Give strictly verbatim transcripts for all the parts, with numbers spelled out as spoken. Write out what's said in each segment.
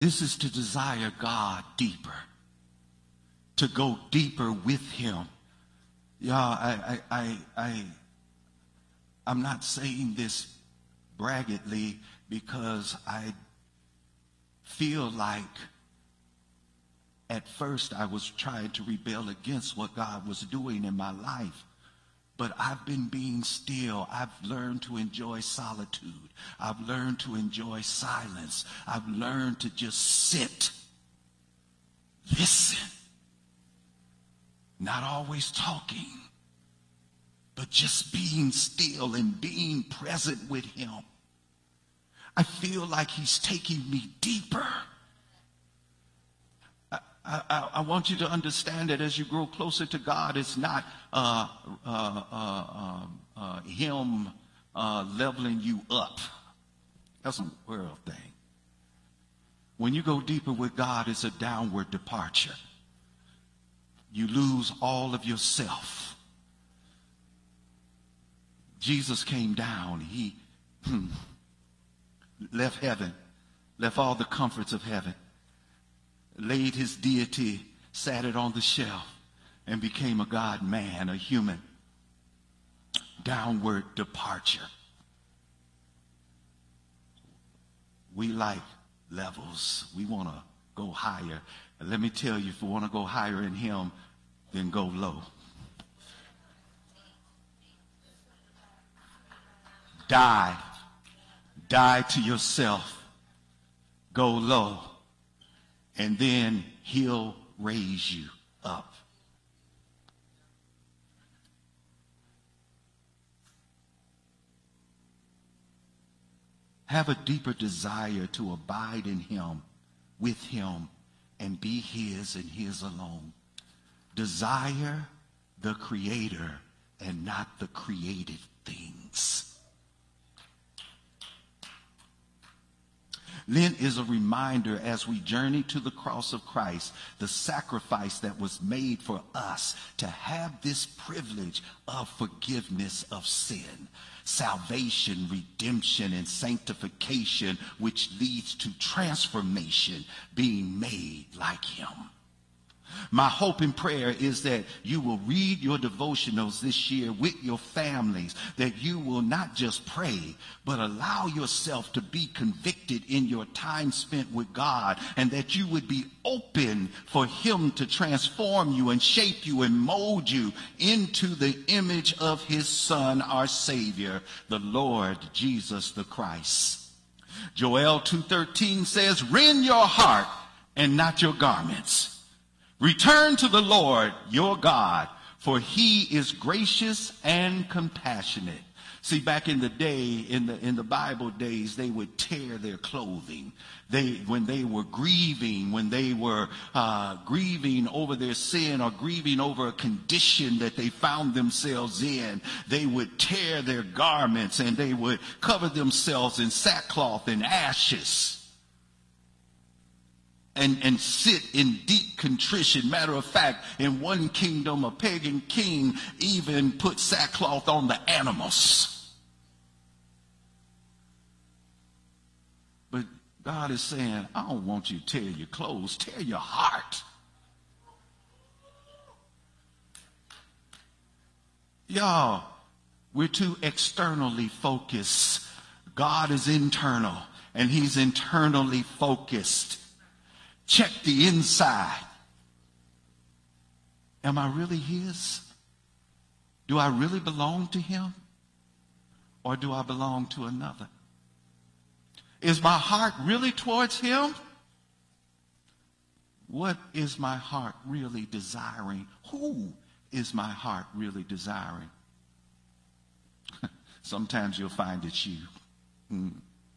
This is to desire God deeper, to go deeper with him. Yeah, I, I, I, I, I'm not saying this braggadly because I feel like at first I was trying to rebel against what God was doing in my life. But I've been being still. I've learned to enjoy solitude. I've learned to enjoy silence. I've learned to just sit, listen, not always talking, but just being still and being present with him. I feel like he's taking me deeper. I, I, I want you to understand that as you grow closer to God, it's not uh, uh, uh, uh, uh, him uh, leveling you up. That's a world thing. When you go deeper with God, it's a downward departure. You lose all of yourself. Jesus came down. He hmm, left heaven, left all the comforts of heaven, laid his deity, sat it on the shelf, and became a God-man, a human. Downward departure. We like levels. We want to go higher. And let me tell you, if we want to go higher in him, then go low. Die. Die to yourself. Go low. And then he'll raise you up. Have a deeper desire to abide in him, with him, and be his and his alone. Desire the Creator and not the created things. Lent is a reminder as we journey to the cross of Christ, the sacrifice that was made for us to have this privilege of forgiveness of sin, salvation, redemption, and sanctification, which leads to transformation, being made like him. My hope and prayer is that you will read your devotionals this year with your families, that you will not just pray, but allow yourself to be convicted in your time spent with God, and that you would be open for him to transform you and shape you and mold you into the image of his Son, our Savior, the Lord Jesus the Christ. Joel two thirteen says, "Rend your heart and not your garments. Return to the Lord your God, for he is gracious and compassionate." See, back in the day, in the in the Bible days, they would tear their clothing. They, when they were grieving, when they were uh, grieving over their sin or grieving over a condition that they found themselves in, they would tear their garments and they would cover themselves in sackcloth and ashes. And, and sit in deep contrition. Matter of fact, in one kingdom, a pagan king even put sackcloth on the animals. But God is saying, I don't want you to tear your clothes, tear your heart. Y'all, we're too externally focused. God is internal, and he's internally focused. Check the inside. Am I really his? Do I really belong to him? Or do I belong to another? Is my heart really towards him? What is my heart really desiring? Who is my heart really desiring? Sometimes you'll find it's you. Mm.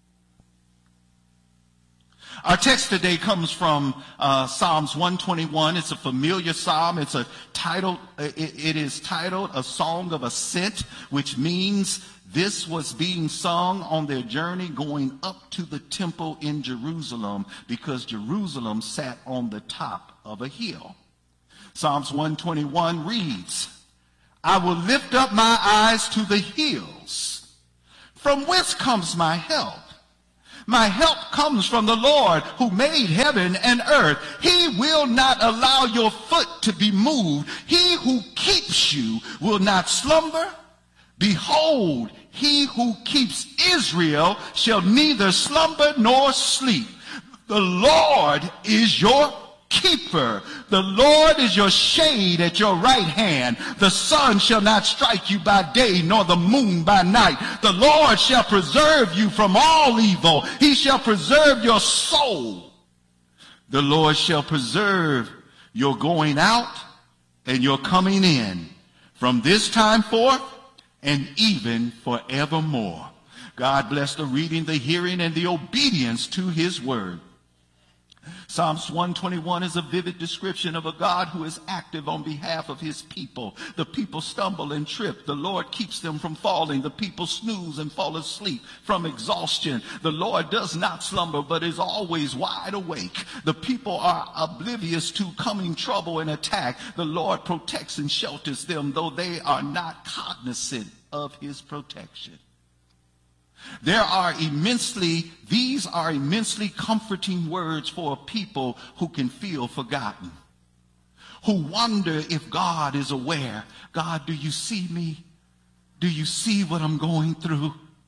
Our text today comes from uh, Psalms one twenty-one. It's a familiar psalm. It's a titled. It, it is titled "A Song of Ascent," which means this was being sung on their journey going up to the temple in Jerusalem, because Jerusalem sat on the top of a hill. Psalms one twenty-one reads, "I will lift up my eyes to the hills. From whence comes my help? My help comes from the Lord who made heaven and earth. He will not allow your foot to be moved. He who keeps you will not slumber. Behold, he who keeps Israel shall neither slumber nor sleep. The Lord is your keeper. The Lord is your shade at your right hand. The sun shall not strike you by day, nor the moon by night. The Lord shall preserve you from all evil. He shall preserve your soul. The Lord shall preserve your going out and your coming in from this time forth and even forevermore. God bless the reading, the hearing, and the obedience to his word. Psalms one twenty-one is a vivid description of a God who is active on behalf of his people. The people stumble and trip. The Lord keeps them from falling. The people snooze and fall asleep from exhaustion. The Lord does not slumber, but is always wide awake. The people are oblivious to coming trouble and attack. The Lord protects and shelters them, though they are not cognizant of his protection. There are immensely, these are immensely comforting words for a people who can feel forgotten, who wonder if God is aware. God, do you see me? Do you see what I'm going through?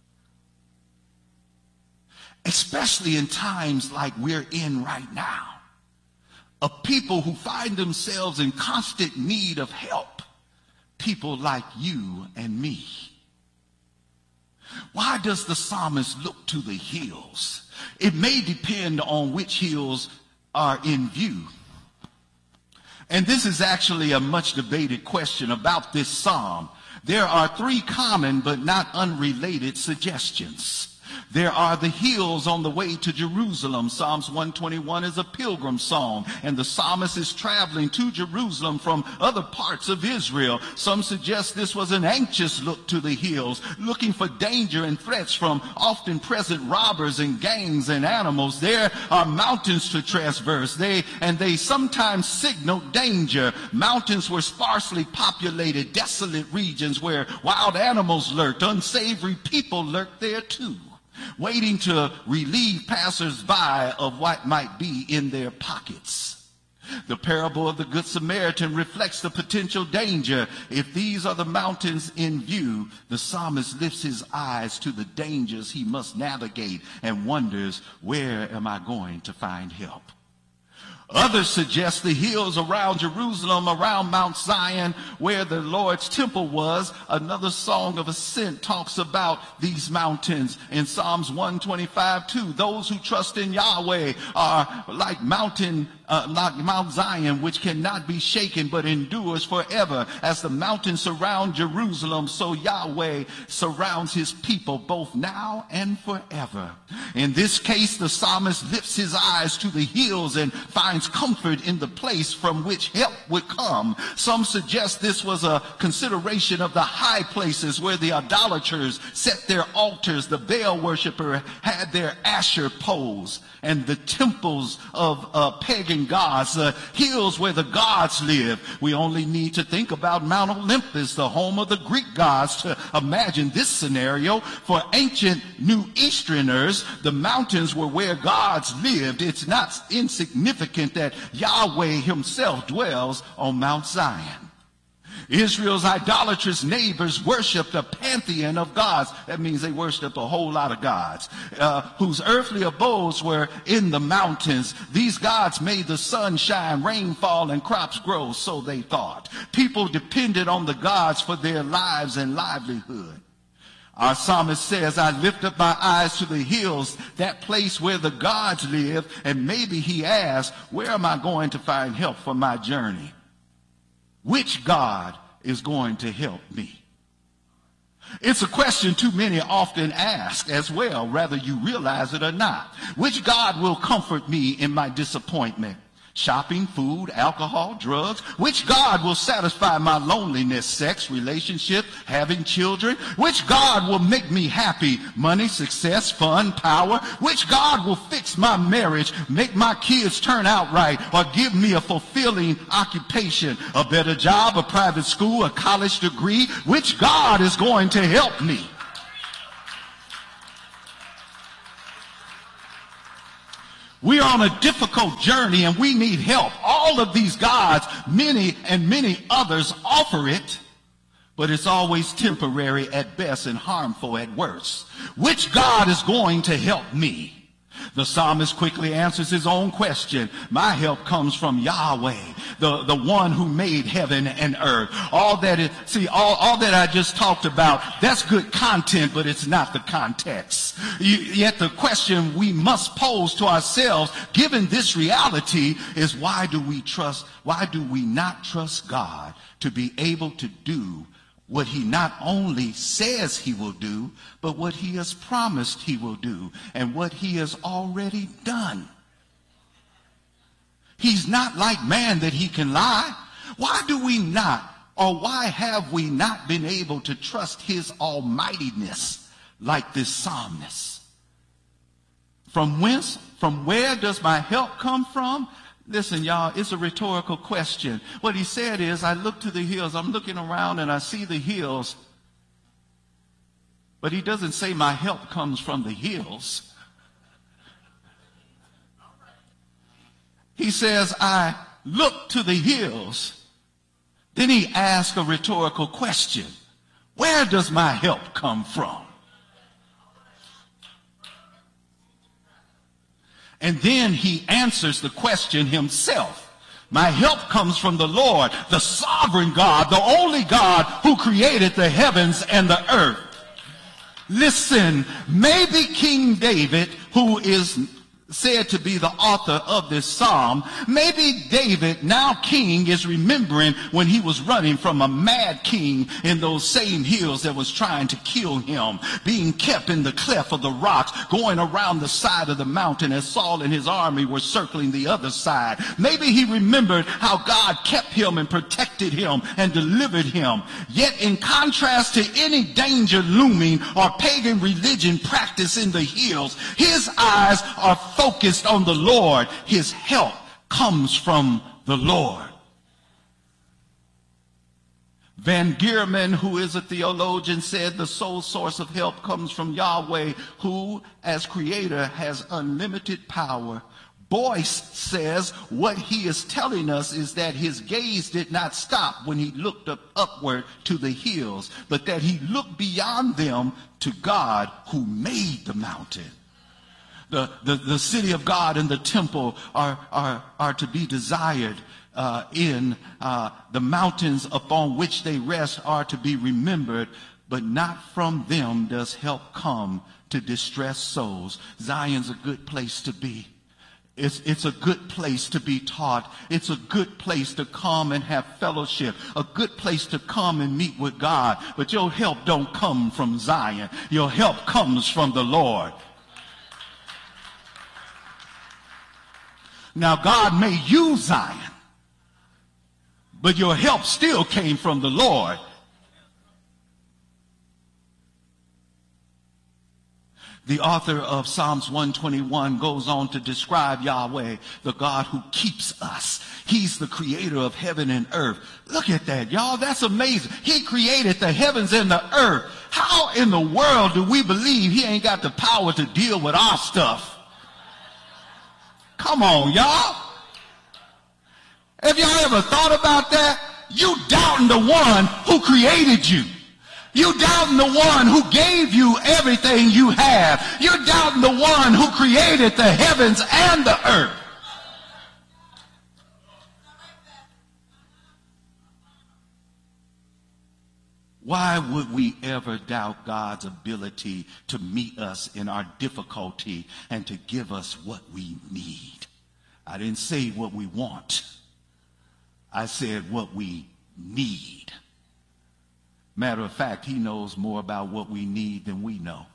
Especially in times like we're in right now, of people who find themselves in constant need of help, people like you and me. Why does the psalmist look to the hills? It may depend on which hills are in view. And this is actually a much debated question about this psalm. There are three common but not unrelated suggestions. There are the hills on the way to Jerusalem. Psalms one twenty-one is a pilgrim song, and the psalmist is traveling to Jerusalem from other parts of Israel. Some suggest this was an anxious look to the hills, looking for danger and threats from often present robbers and gangs and animals. There are mountains to traverse, they, and they sometimes signal danger. Mountains were sparsely populated, desolate regions where wild animals lurked. Unsavory people lurked there too, waiting to relieve passers-by of what might be in their pockets. The parable of the Good Samaritan reflects the potential danger. If these are the mountains in view, the psalmist lifts his eyes to the dangers he must navigate and wonders, where am I going to find help? Others suggest the hills around Jerusalem, around Mount Zion, where the Lord's temple was. Another song of ascent talks about these mountains in Psalms one twenty-five two. Those who trust in Yahweh are like mountain, uh, like Mount Zion, which cannot be shaken but endures forever. As the mountains surround Jerusalem, so Yahweh surrounds his people both now and forever. In this case, the psalmist lifts his eyes to the hills and finds comfort in the place from which help would come. Some suggest this was a consideration of the high places where the idolaters set their altars, the Baal worshiper had their Asher poles, and the temples of uh, pagan gods, the hills where the gods live. We only need to think about Mount Olympus, the home of the Greek gods, to imagine this scenario. For ancient New Easterners, the mountains were where gods lived. It's not insignificant that Yahweh himself dwells on Mount Zion. Israel's idolatrous neighbors worshipped a pantheon of gods. That means they worshipped a whole lot of gods, uh, whose earthly abodes were in the mountains. These gods made the sun shine, rain fall, and crops grow, so they thought. People depended on the gods for their lives and livelihood. Our psalmist says, I lift up my eyes to the hills, that place where the gods live, and maybe he asks, where am I going to find help for my journey? Which God is going to help me? It's a question too many often ask as well, whether you realize it or not. Which God will comfort me in my disappointment? Shopping, food, alcohol, drugs? Which God will satisfy my loneliness? Sex, relationship, having children? Which God will make me happy? Money, success, fun, power? Which God will fix my marriage, make my kids turn out right, or give me a fulfilling occupation, a better job, a private school, a college degree? Which God is going to help me? We're on a difficult journey and we need help. All of these gods, many and many others offer it, but it's always temporary at best and harmful at worst. Which God is going to help me? The psalmist quickly answers his own question. My help comes from Yahweh, the, the one who made heaven and earth. All that is, see, all, all that I just talked about, that's good content, but it's not the context. You, yet the question we must pose to ourselves, given this reality, is why do we trust, why do we not trust God to be able to do what he not only says he will do, but what he has promised he will do and what he has already done? He's not like man that he can lie. Why do we not, or why have we not been able to trust his almightiness like this psalmist? From whence, from where does my help come from? Listen, y'all, it's a rhetorical question. What he said is, I look to the hills. I'm looking around and I see the hills. But he doesn't say my help comes from the hills. He says, I look to the hills. Then he asks a rhetorical question. Where does my help come from? And then he answers the question himself. My help comes from the Lord, the sovereign God, the only God who created the heavens and the earth. Listen, maybe King David, who is said to be the author of this psalm, maybe David, now king, is remembering when he was running from a mad king in those same hills that was trying to kill him, being kept in the cleft of the rocks, going around the side of the mountain as Saul and his army were circling the other side. Maybe he remembered how God kept him and protected him and delivered him. Yet in contrast to any danger looming or pagan religion practiced in the hills, his eyes are focused on the Lord. His help comes from the Lord. Van Gierman, who is a theologian, said the sole source of help comes from Yahweh, who, as creator, has unlimited power. Boyce says what he is telling us is that his gaze did not stop when he looked up upward to the hills, but that he looked beyond them to God who made the mountain. The, the, the city of God and the temple are, are, are to be desired uh, in uh, the mountains upon which they rest are to be remembered, but not from them does help come to distressed souls. Zion's a good place to be. It's, it's a good place to be taught. It's a good place to come and have fellowship. A good place to come and meet with God. But your help don't come from Zion. Your help comes from the Lord. Now, God may use Zion, but your help still came from the Lord. The author of Psalms one twenty-one goes on to describe Yahweh, the God who keeps us. He's the creator of heaven and earth. Look at that, y'all. That's amazing. He created the heavens and the earth. How in the world do we believe he ain't got the power to deal with our stuff? Come on, y'all. Have y'all ever thought about that? You doubting the one who created you. You doubting the one who gave you everything you have. You're doubting the one who created the heavens and the earth. Why would we ever doubt God's ability to meet us in our difficulty and to give us what we need? I didn't say what we want. I said what we need. Matter of fact, he knows more about what we need than we know.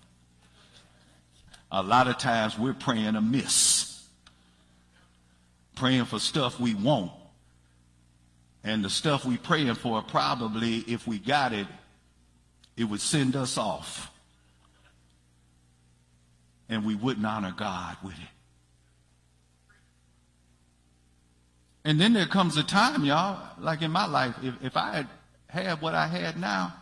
A lot of times we're praying amiss, praying for stuff we want. And the stuff we praying for, probably, if we got it, it would send us off. And we wouldn't honor God with it. And then there comes a time, y'all, like in my life, if, if I had had what I had now,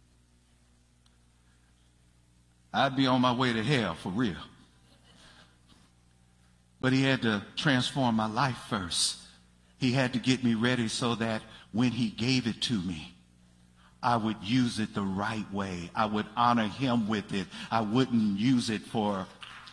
I'd be on my way to hell for real. But he had to transform my life first. He had to get me ready so that when he gave it to me, I would use it the right way. I would honor him with it. I wouldn't use it for...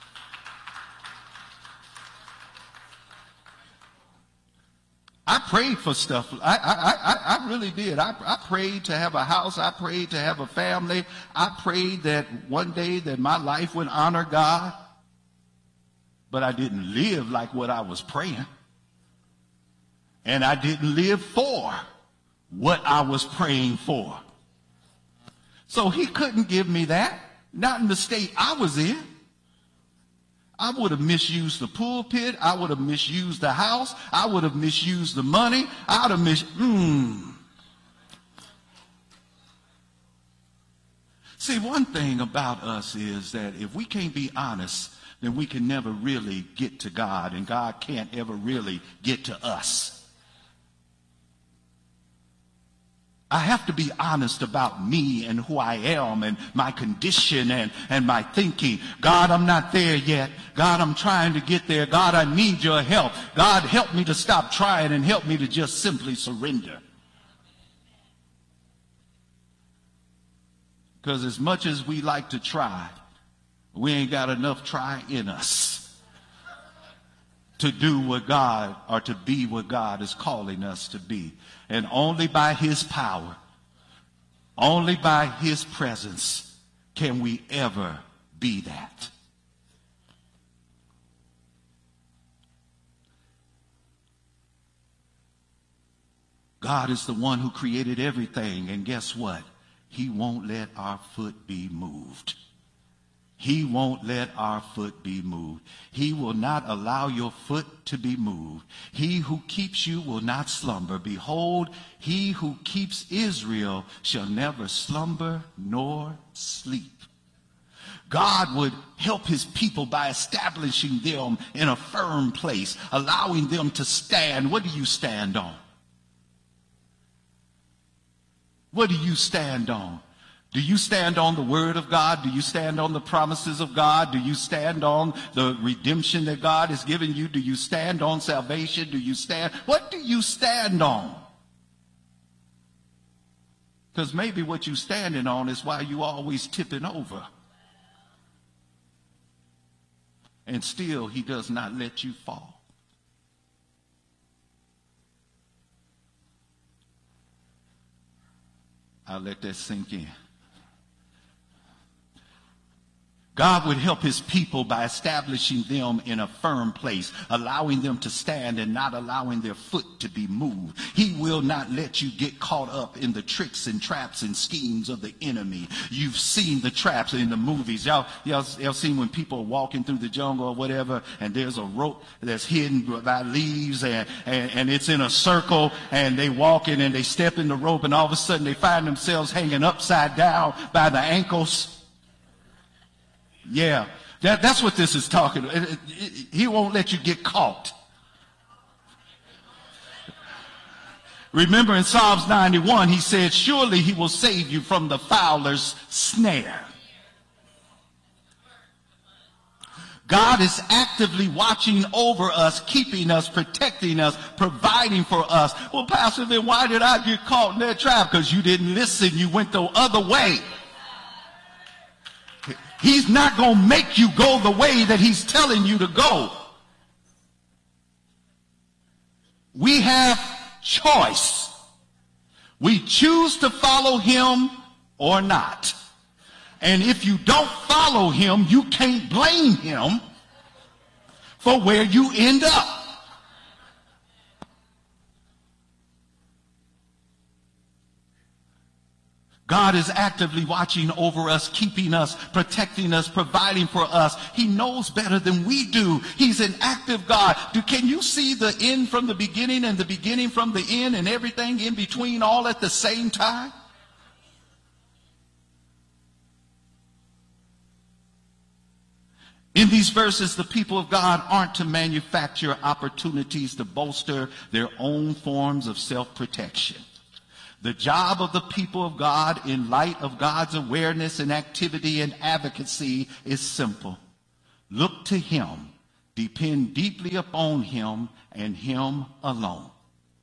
I prayed for stuff. I, I, I, I really did. I, I prayed to have a house. I prayed to have a family. I prayed that one day that my life would honor God. But I didn't live like what I was praying. And I didn't live for what I was praying for. So he couldn't give me that. Not in the state I was in. I would have misused the pulpit. I would have misused the house. I would have misused the money. I would have mis... Mm. See, one thing about us is that if we can't be honest, then we can never really get to God, and God can't ever really get to us. I have to be honest about me and who I am and my condition and, and my thinking. God, I'm not there yet. God, I'm trying to get there. God, I need your help. God, help me to stop trying and help me to just simply surrender. Because as much as we like to try, we ain't got enough try in us to do what God, or to be what God is calling us to be. And only by his power, only by his presence can we ever be that. God is the one who created everything, and guess what? He won't let our foot be moved. He won't let our foot be moved. He will not allow your foot to be moved. He who keeps you will not slumber. Behold, he who keeps Israel shall never slumber nor sleep. God would help his people by establishing them in a firm place, allowing them to stand. What do you stand on? What do you stand on? Do you stand on the word of God? Do you stand on the promises of God? Do you stand on the redemption that God has given you? Do you stand on salvation? Do you stand? What do you stand on? Because maybe what you're standing on is why you always tipping over. And still he does not let you fall. I'll let that sink in. God would help his people by establishing them in a firm place, allowing them to stand and not allowing their foot to be moved. He will not let you get caught up in the tricks and traps and schemes of the enemy. You've seen the traps in the movies. Y'all, y'all, y'all seen when people are walking through the jungle or whatever, and there's a rope that's hidden by leaves, and, and, and it's in a circle, and they walk in and they step in the rope, and all of a sudden they find themselves hanging upside down by the ankles. Yeah, that, that's what this is talking about. It, it, it, he won't let you get caught. Remember in Psalms ninety-one, he said, surely he will save you from the fowler's snare. God is actively watching over us, keeping us, protecting us, providing for us. Well, Pastor, then why did I get caught in that trap? Because you didn't listen. You went the other way. He's not going to make you go the way that he's telling you to go. We have choice. We choose to follow him or not. And if you don't follow him, you can't blame him for where you end up. God is actively watching over us, keeping us, protecting us, providing for us. He knows better than we do. He's an active God. Do, can you see the end from the beginning and the beginning from the end and everything in between all at the same time? In these verses, the people of God aren't to manufacture opportunities to bolster their own forms of self-protection. The job of the people of God in light of God's awareness and activity and advocacy is simple. Look to him Depend deeply upon him and him alone.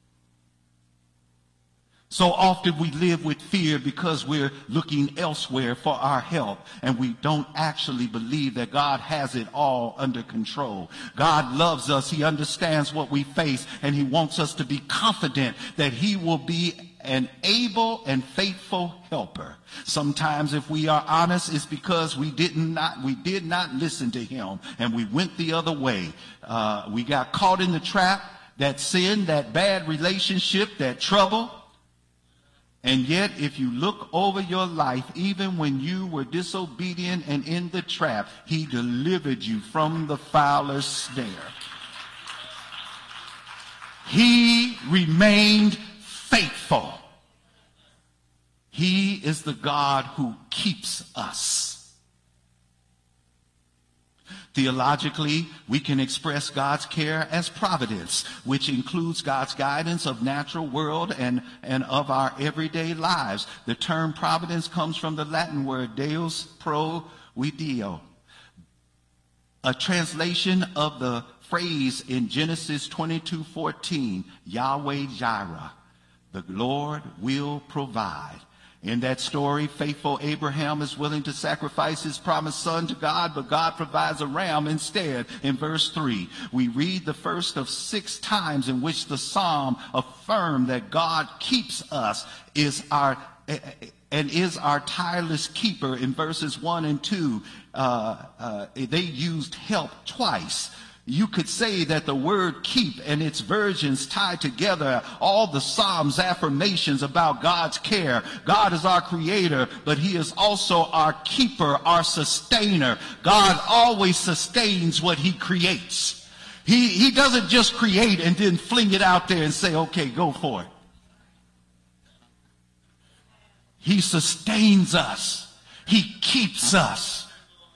So often we live with fear because we're looking elsewhere for our help, and we don't actually believe that God has it all under control. God loves us. He understands what we face, and he wants us to be confident that he will be an able and faithful helper. Sometimes, if we are honest, it's because we did not we did not listen to him, and we went the other way. Uh, we got caught in the trap, that sin, that bad relationship, that trouble. And yet, if you look over your life, even when you were disobedient and in the trap, he delivered you from the fowler's snare. He remained faithful. He is the God who keeps us. Theologically, we can express God's care as providence, which includes God's guidance of natural world and, and of our everyday lives. The term providence comes from the Latin word Deus provideo, a translation of the phrase in Genesis twenty-two fourteen, Yahweh Jireh, the Lord will provide. In that story, faithful Abraham is willing to sacrifice his promised son to God, but God provides a ram instead. In verse three, we read the first of six times in which the psalm affirmed that God keeps us is our and is our tireless keeper. In verses one and two, uh, uh, they used help twice. You could say that the word keep and its versions tie together all the Psalms' affirmations about God's care. God is our creator, but he is also our keeper, our sustainer. God always sustains what he creates. He, he doesn't just create and then fling it out there and say, okay, go for it. He sustains us. He keeps us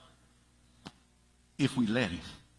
if we let him.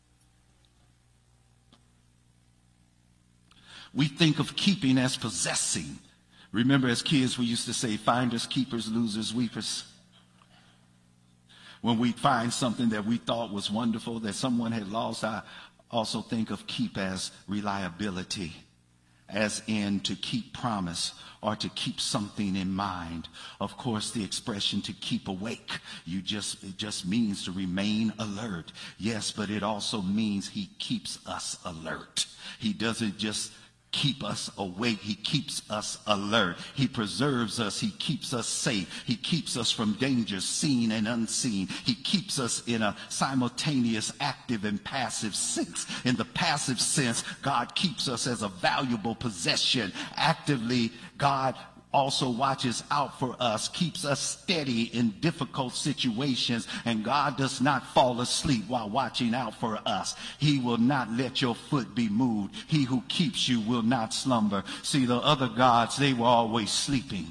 We think of keeping as possessing. Remember, as kids, we used to say finders, keepers, losers, weepers. When we find something that we thought was wonderful that someone had lost, I also think of keep as reliability, as in to keep promise or to keep something in mind. Of course, the expression to keep awake, you just it just means to remain alert. Yes, but it also means he keeps us alert. He doesn't just keep us awake. He keeps us alert. He preserves us. He keeps us safe. He keeps us from dangers seen and unseen. He keeps us in a simultaneous active and passive sense. In the passive sense, God keeps us as a valuable possession. Actively, God also watches out for us, keeps us steady in difficult situations, and God does not fall asleep while watching out for us. He will not let your foot be moved. He who keeps you will not slumber. See, the other gods, they were always sleeping.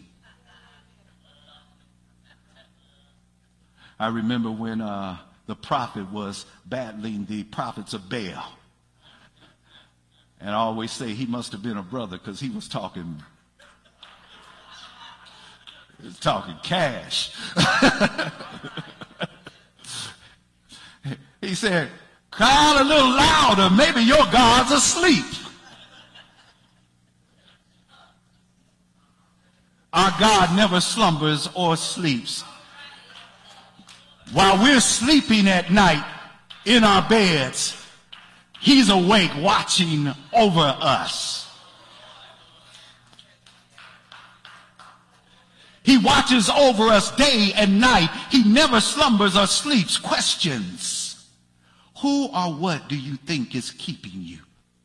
I remember when uh, the prophet was battling the prophets of Baal. And I always say he must have been a brother because he was talking talking cash. He said, cry out a little louder. Maybe your God's asleep. Our God never slumbers or sleeps. While we're sleeping at night in our beds, he's awake watching over us. He watches over us day and night. He never slumbers or sleeps. Questions. Who or what do you think is keeping you?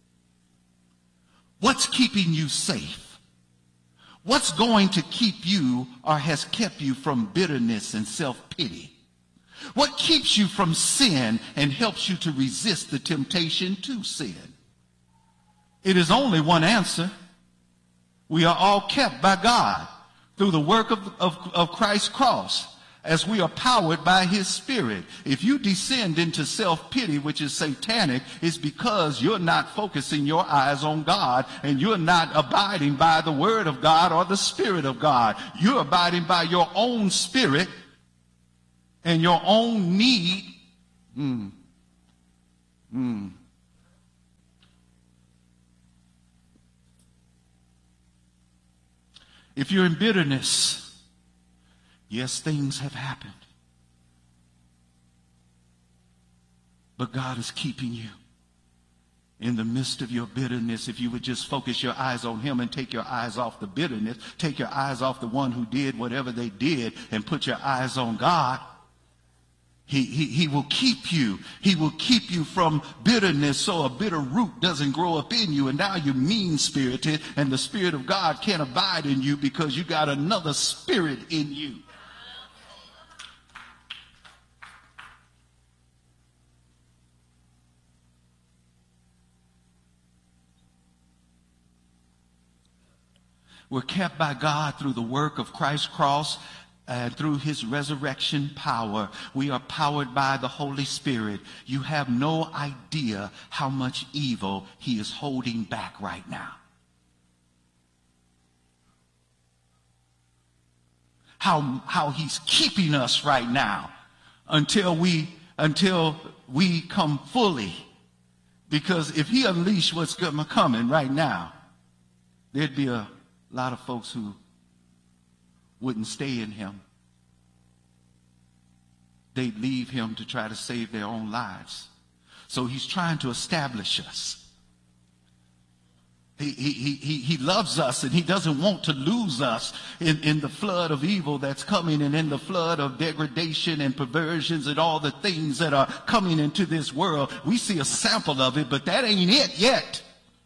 What's keeping you safe? What's going to keep you or has kept you from bitterness and self-pity? What keeps you from sin and helps you to resist the temptation to sin? It is only one answer. We are all kept by God through the work of, of, of Christ's cross, as we are powered by his Spirit. If you descend into self-pity, which is satanic, it's because you're not focusing your eyes on God, and you're not abiding by the word of God or the Spirit of God. You're abiding by your own spirit and your own need. Mm. Mm. If you're in bitterness, yes, things have happened. But God is keeping you in the midst of your bitterness. If you would just focus your eyes on him and take your eyes off the bitterness, take your eyes off the one who did whatever they did and put your eyes on God, he, he, he will keep you. He will keep you from bitterness so a bitter root doesn't grow up in you. And now you're mean-spirited and the Spirit of God can't abide in you because you got another spirit in you. We're kept by God through the work of Christ's cross and through his resurrection power. We are powered by the Holy Spirit. You have no idea how much evil he is holding back right now. How, how he's keeping us right now until we, until we come fully. Because if he unleashed what's coming right now, there'd be a A lot of folks who wouldn't stay in him. They'd leave him to try to save their own lives. So he's trying to establish us. He, he, he, he loves us and he doesn't want to lose us in, in the flood of evil that's coming and in the flood of degradation and perversions and all the things that are coming into this world. We see a sample of it, but that ain't it yet.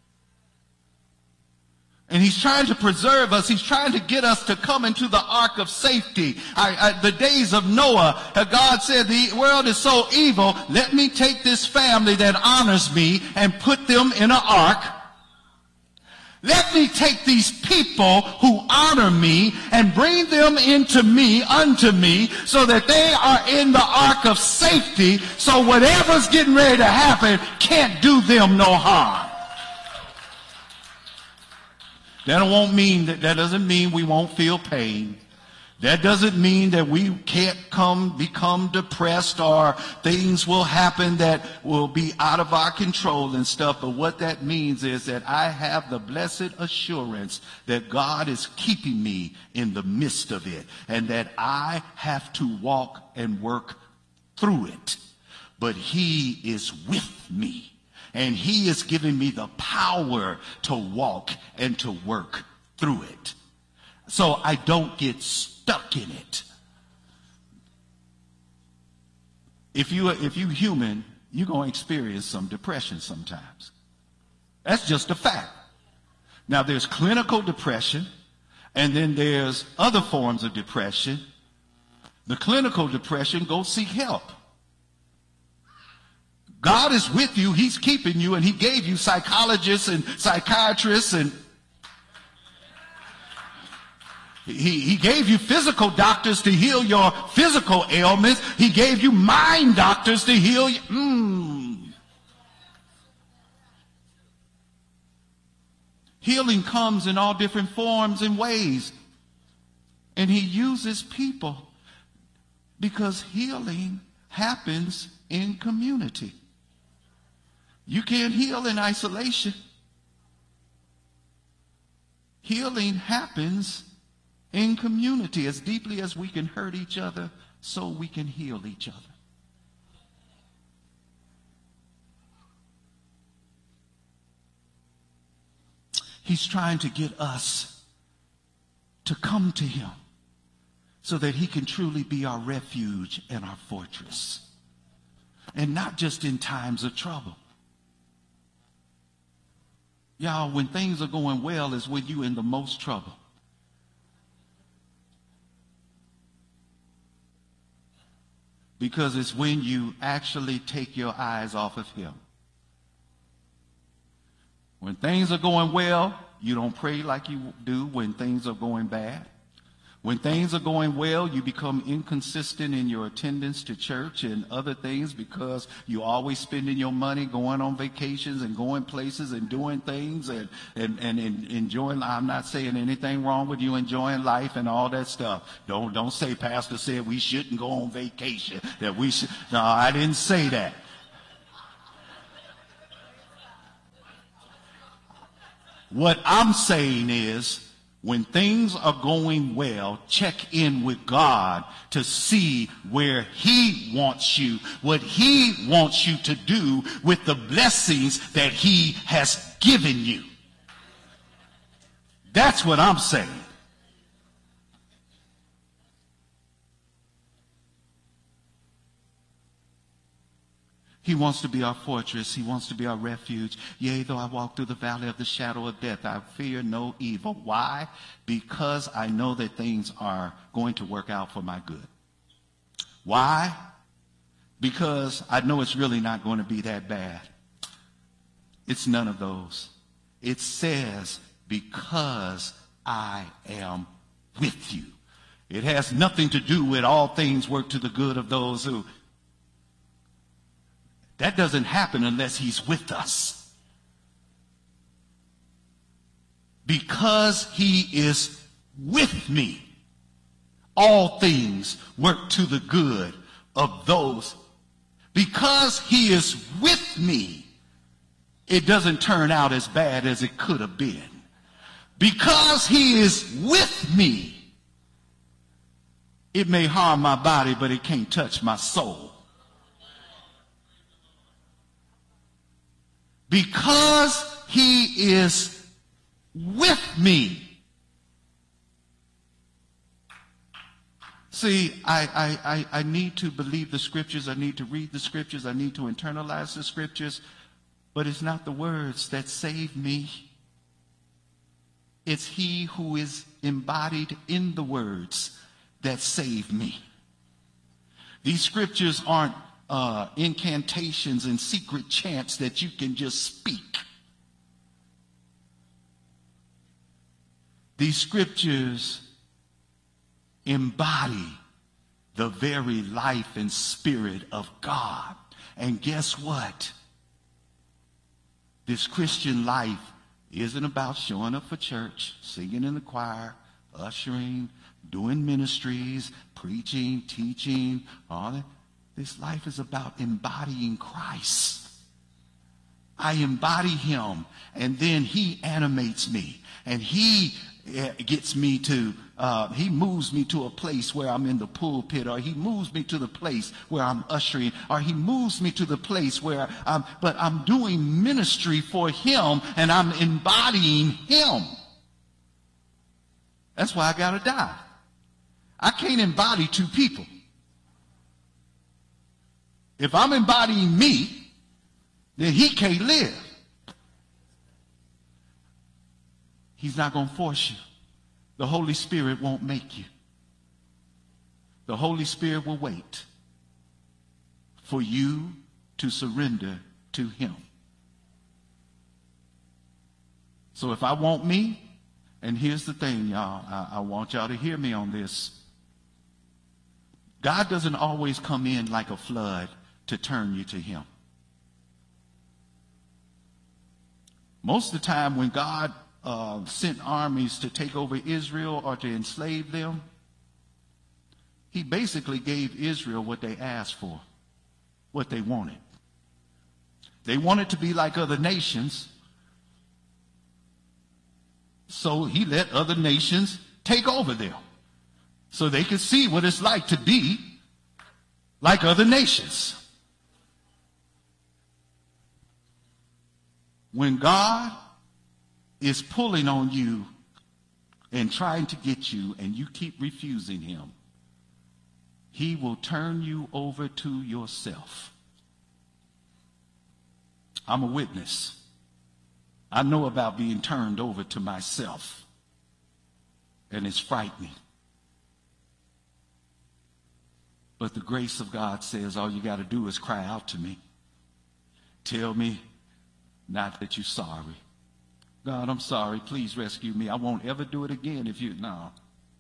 And he's trying to preserve us. He's trying to get us to come into the ark of safety. I, I, the days of Noah, God said, the world is so evil, let me take this family that honors me and put them in an ark. Let me take these people who honor me and bring them into me, unto me, so that they are in the ark of safety, so whatever's getting ready to happen can't do them no harm. That won't mean that, that doesn't mean we won't feel pain. That doesn't mean that we can't come become depressed or things will happen that will be out of our control and stuff. But what that means is that I have the blessed assurance that God is keeping me in the midst of it and that I have to walk and work through it. But he is with me. And he is giving me the power to walk and to work through it. So I don't get stuck in it. If you if you human, you're going to experience some depression sometimes. That's just a fact. Now there's clinical depression, and then there's other forms of depression. The clinical depression, go seek help. God is with you. He's keeping you, and he gave you psychologists and psychiatrists, and he, he gave you physical doctors to heal your physical ailments. He gave you mind doctors to heal you. Mm. Healing comes in all different forms and ways, and he uses people because healing happens in community. You can't heal in isolation. Healing happens in community. As deeply as we can hurt each other, so we can heal each other. He's trying to get us to come to him so that he can truly be our refuge and our fortress. And not just in times of trouble. Y'all, when things are going well is when you're in the most trouble. Because it's when you actually take your eyes off of him. When things are going well, you don't pray like you do when things are going bad. When things are going well, you become inconsistent in your attendance to church and other things because you're always spending your money going on vacations and going places and doing things and, and, and, and enjoying. I'm not saying anything wrong with you enjoying life and all that stuff. Don't, don't say Pastor said we shouldn't go on vacation, that we should. No, I didn't say that. What I'm saying is, when things are going well, check in with God to see where he wants you, what he wants you to do with the blessings that he has given you. That's what I'm saying. He wants to be our fortress. He wants to be our refuge. Yea, though I walk through the valley of the shadow of death, I fear no evil. Why? Because I know that things are going to work out for my good. Why? Because I know it's really not going to be that bad. It's none of those. It says, because I am with you. It has nothing to do with all things work to the good of those who... That doesn't happen unless he's with us. Because he is with me, all things work to the good of those. Because he is with me, it doesn't turn out as bad as it could have been. Because he is with me, it may harm my body, but it can't touch my soul. Because he is with me. See, I, I, I, I need to believe the scriptures. I need to read the scriptures. I need to internalize the scriptures. But it's not the words that save me. It's he who is embodied in the words that save me. These scriptures aren't Uh, incantations and secret chants that you can just speak. These scriptures embody the very life and spirit of God. And guess what? This Christian life isn't about showing up for church, singing in the choir, ushering, doing ministries, preaching, teaching, all that. This life is about embodying Christ. I embody him, and then he animates me, and he gets me to, uh, he moves me to a place where I'm in the pulpit, or he moves me to the place where I'm ushering, or he moves me to the place where I'm, but I'm doing ministry for him, and I'm embodying him. That's why I gotta die. I can't embody two people. If I'm embodying me, then he can't live. He's not going to force you. The Holy Spirit won't make you. The Holy Spirit will wait for you to surrender to him. So if I want me, and here's the thing, y'all, I, I want y'all to hear me on this. God doesn't always come in like a flood to turn you to him. Most of the time when God uh, sent armies to take over Israel or to enslave them, he basically gave Israel what they asked for, what they wanted. They wanted to be like other nations, so he let other nations take over them so they could see what it's like to be like other nations. When God is pulling on you and trying to get you, and you keep refusing him, he will turn you over to yourself. I'm a witness. I know about being turned over to myself, and it's frightening. But the grace of God says all you got to do is cry out to me. Tell me not that you're sorry. God, I'm sorry. Please rescue me. I won't ever do it again if you... No.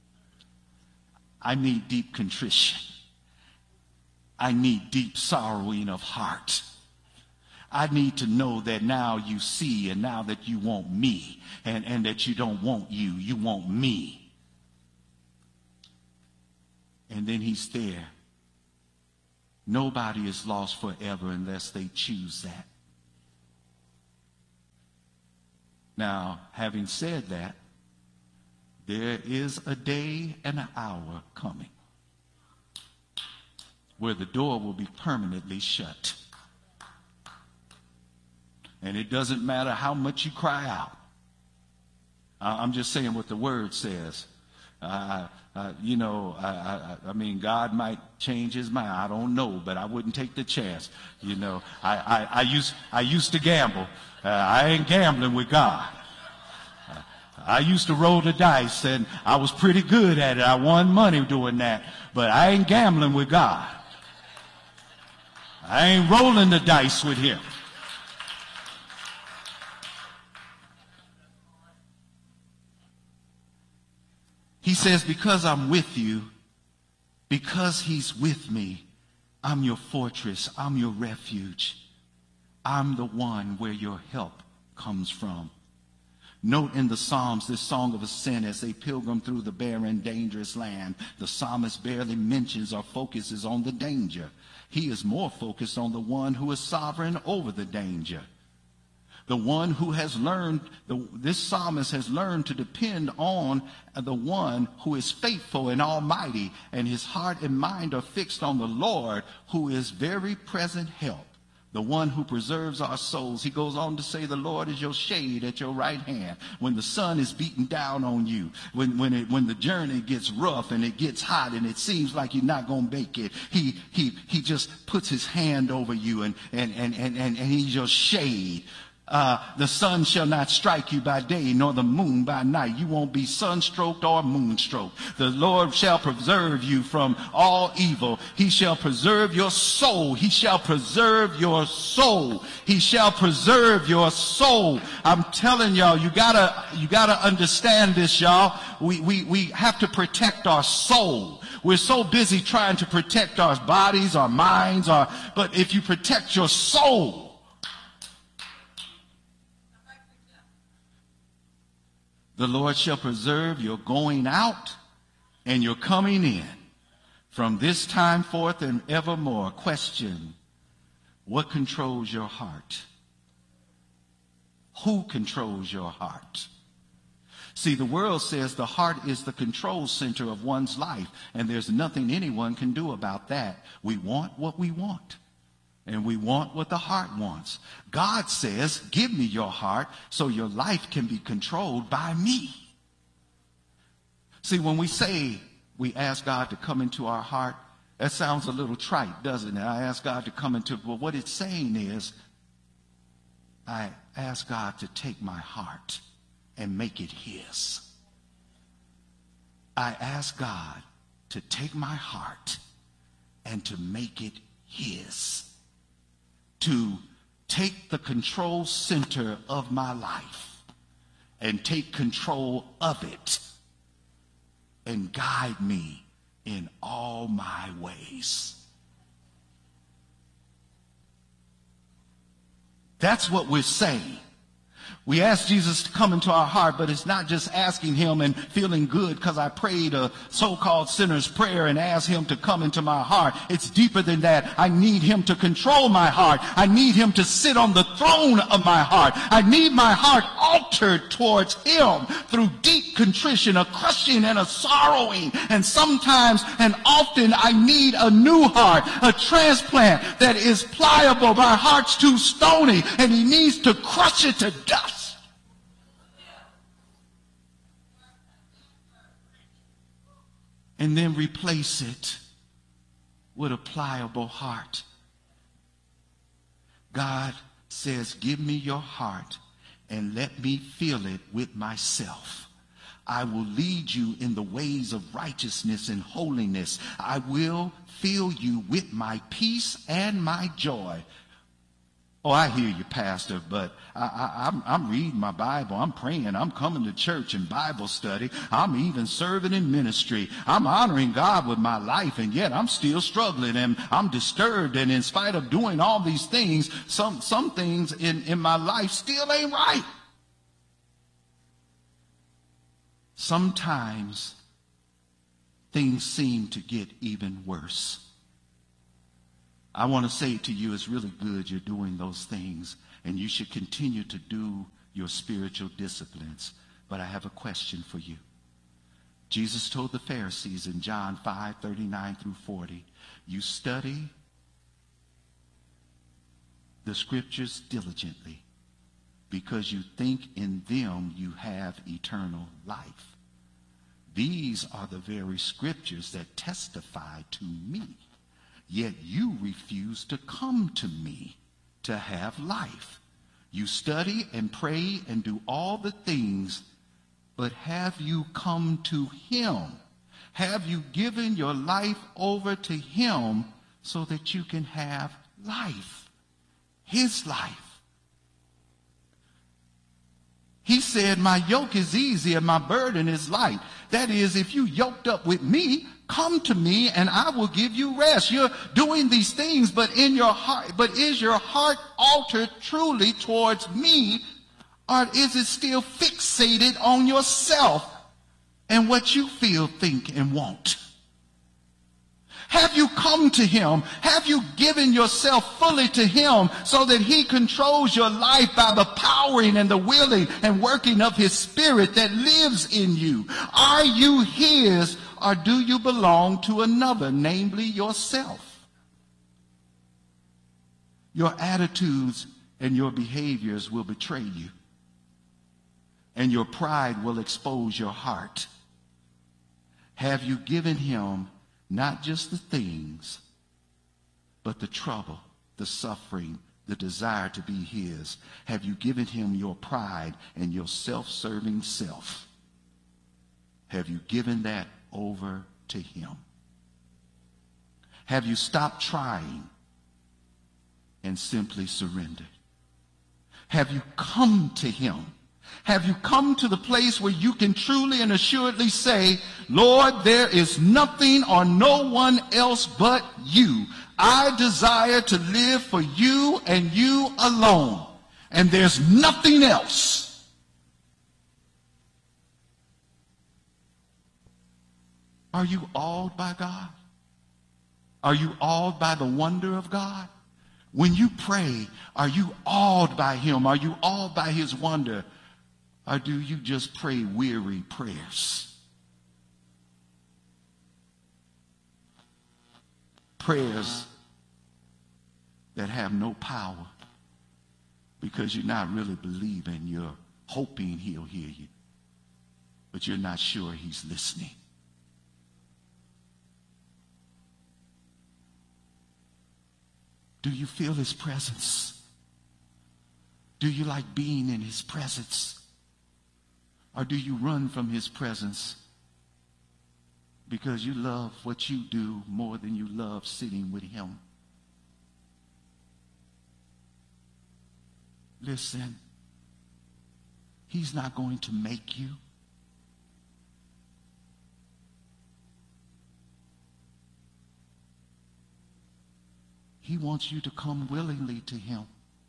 I need deep contrition. I need deep sorrowing of heart. I need to know that now you see, and now that you want me, and, and that you don't want you, you want me. And then he's there. Nobody is lost forever unless they choose that. Now, having said that, there is a day and an hour coming where the door will be permanently shut. And it doesn't matter how much you cry out. I'm just saying what the word says. Uh, uh, you know, I, I, I mean, God might change his mind. I don't know, but I wouldn't take the chance. You know, I, I, I used I used to gamble. Uh, I ain't gambling with God. Uh, I used to roll the dice, and I was pretty good at it. I won money doing that, but I ain't gambling with God. I ain't rolling the dice with him. He says, because I'm with you, because he's with me, I'm your fortress, I'm your refuge. I'm the one where your help comes from. Note in the Psalms this song of ascent as they pilgrim through the barren, dangerous land. The psalmist barely mentions or focuses on the danger. He is more focused on the one who is sovereign over the danger. The one who has learned, the, this psalmist has learned to depend on the one who is faithful and almighty, and his heart and mind are fixed on the Lord, who is very present help, the one who preserves our souls. He goes on to say, the Lord is your shade at your right hand. When the sun is beating down on you, when, when, it, when the journey gets rough and it gets hot and it seems like you're not going to make it, he, he, he just puts his hand over you, and, and, and, and, and, and he's your shade. Uh, the sun shall not strike you by day, nor the moon by night. You won't be sunstroked or moonstroked. The Lord shall preserve you from all evil. He shall preserve your soul. He shall preserve your soul. He shall preserve your soul. I'm telling y'all, you gotta, you gotta understand this, y'all. We, we, we have to protect our soul. We're so busy trying to protect our bodies, our minds, our, but if you protect your soul, the Lord shall preserve your going out and your coming in from this time forth and evermore. Question: what controls your heart? Who controls your heart? See, the world says the heart is the control center of one's life, and there's nothing anyone can do about that. We want what we want, and we want what the heart wants. God says, give me your heart so your life can be controlled by me. See, when we say we ask God to come into our heart, that sounds a little trite, doesn't it? I ask God to come into, well, what it's saying is, I ask God to take my heart and make it his. I ask God to take my heart and to make it his. To take the control center of my life and take control of it and guide me in all my ways. That's what we're saying. We ask Jesus to come into our heart, but it's not just asking him and feeling good because I prayed a so-called sinner's prayer and asked him to come into my heart. It's deeper than that. I need him to control my heart. I need him to sit on the throne of my heart. I need my heart altered towards him through deep contrition, a crushing and a sorrowing. And sometimes and often I need a new heart, a transplant that is pliable. My heart's too stony, and he needs to crush it to dust. And then replace it with a pliable heart. God says, give me your heart and let me fill it with myself. I will lead you in the ways of righteousness and holiness. I will fill you with my peace and my joy. Oh, I hear you, Pastor, but I, I, I'm, I'm reading my Bible. I'm praying. I'm coming to church and Bible study. I'm even serving in ministry. I'm honoring God with my life, and yet I'm still struggling, and I'm disturbed. And in spite of doing all these things, some, some things in, in my life still ain't right. Sometimes things seem to get even worse. I want to say to you, it's really good you're doing those things, and you should continue to do your spiritual disciplines. But I have a question for you. Jesus told the Pharisees in John five, thirty-nine through forty, you study the scriptures diligently because you think in them you have eternal life. These are the very scriptures that testify to me, yet you refuse to come to me to have life. You study and pray and do all the things, but have you come to him? Have you given your life over to him so that you can have life? His life. He said, my yoke is easy and my burden is light. That is, if you yoked up with me, come to me and I will give you rest. You're doing these things, but in your heart, but is your heart altered truly towards me, or is it still fixated on yourself and what you feel, think, and want? Have you come to him? Have you given yourself fully to him so that he controls your life by the powering and the willing and working of his spirit that lives in you? Are you his, or do you belong to another, namely yourself? Your attitudes and your behaviors will betray you, and your pride will expose your heart. Have you given him not just the things, but the trouble, the suffering, the desire to be his? Have you given him your pride and your self-serving self? Have you given that over to him? Have you stopped trying and simply surrendered? Have you come to him? Have you come to the place where you can truly and assuredly say, Lord, there is nothing or no one else but you. I desire to live for you and you alone, and there's nothing else. Are you awed by God? Are you awed by the wonder of God? When you pray, are you awed by him? Are you awed by his wonder? Or do you just pray weary prayers? Prayers that have no power because you're not really believing. You're hoping he'll hear you, but you're not sure he's listening. Do you feel his presence? Do you like being in his presence? Or do you run from his presence because you love what you do more than you love sitting with him? Listen, he's not going to make you. He wants you to come willingly to him.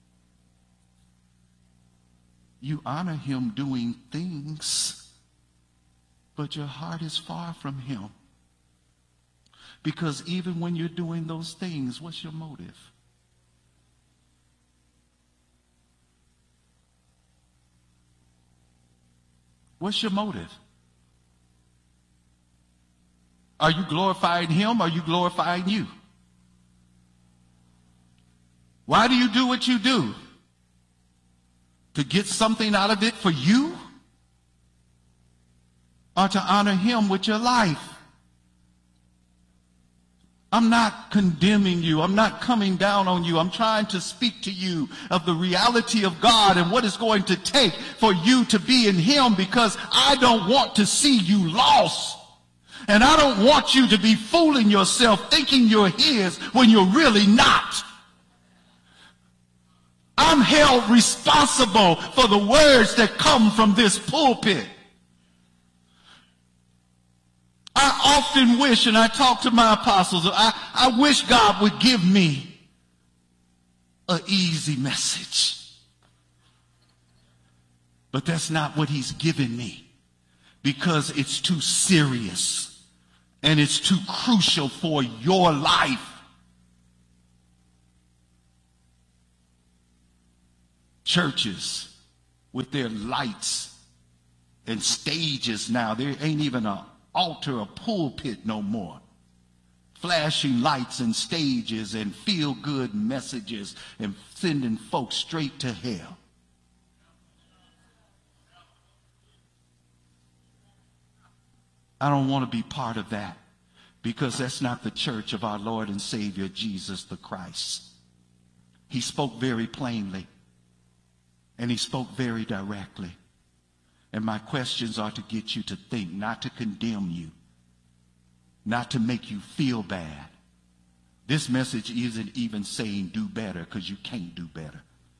You honor him doing things, but your heart is far from him. Because even when you're doing those things, what's your motive? What's your motive? Are you glorifying him or are you glorifying you? Why do you do what you do? To get something out of it for you? Or to honor him with your life? I'm not condemning you. I'm not coming down on you. I'm trying to speak to you of the reality of God and what it's going to take for you to be in him, because I don't want to see you lost. And I don't want you to be fooling yourself thinking you're his when you're really not. I'm held responsible for the words that come from this pulpit. I often wish, and I talk to my apostles, I, I wish God would give me an easy message. But that's not what he's given me, because it's too serious and it's too crucial for your life. Churches with their lights and stages now. There ain't even an altar or pulpit no more. Flashing lights and stages and feel-good messages and sending folks straight to hell. I don't want to be part of that, because that's not the church of our Lord and Savior, Jesus the Christ. He spoke very plainly, and he spoke very directly. And my questions are to get you to think, not to condemn you, not to make you feel bad. This message isn't even saying do better, because you can't do better.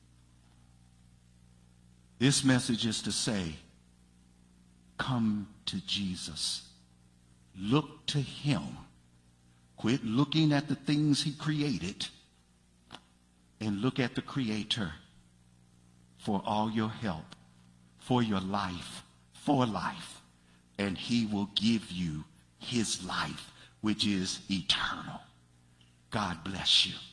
This message is to say, come to Jesus. Look to him. Quit looking at the things he created and look at the Creator for all your help, for your life, for life. And he will give you his life, which is eternal. God bless you.